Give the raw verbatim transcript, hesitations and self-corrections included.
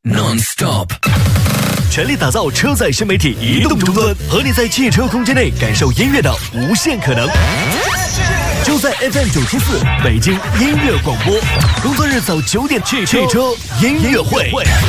Non-stop， 全力打造车载新媒体移动终端，和你在汽车空间内感受音乐的无限可能。就在 F M 九七四北京音乐广播，工作日早九点汽车音乐会。